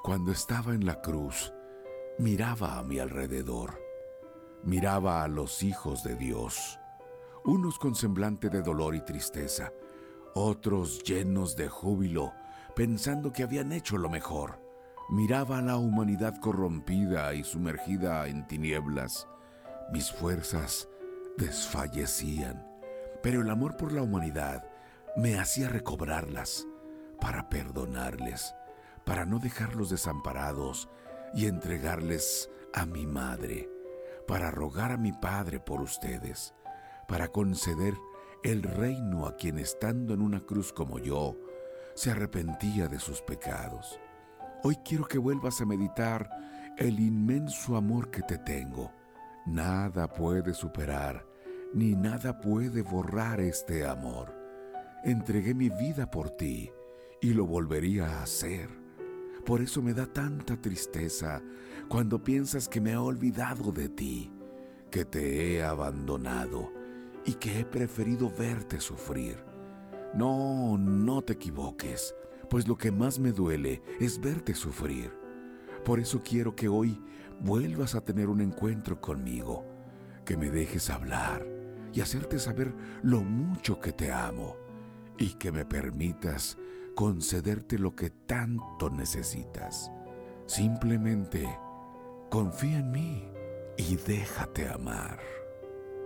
Cuando estaba en la cruz, miraba a mi alrededor. Miraba a los hijos de Dios, unos con semblante de dolor y tristeza, otros llenos de júbilo, pensando que habían hecho lo mejor. Miraba a la humanidad corrompida y sumergida en tinieblas. Mis fuerzas desfallecían, pero el amor por la humanidad me hacía recobrarlas para perdonarles, para no dejarlos desamparados y entregarles a mi madre, para rogar a mi Padre por ustedes, para conceder el reino a quien estando en una cruz como yo, se arrepentía de sus pecados. Hoy quiero que vuelvas a meditar el inmenso amor que te tengo. Nada puede superar, ni nada puede borrar este amor. Entregué mi vida por ti y lo volvería a hacer. Por eso me da tanta tristeza cuando piensas que me he olvidado de ti, que te he abandonado y que he preferido verte sufrir. No, no te equivoques, pues lo que más me duele es verte sufrir. Por eso quiero que hoy vuelvas a tener un encuentro conmigo, que me dejes hablar y hacerte saber lo mucho que te amo y que me permitas concederte lo que tanto necesitas. Simplemente confía en mí y déjate amar.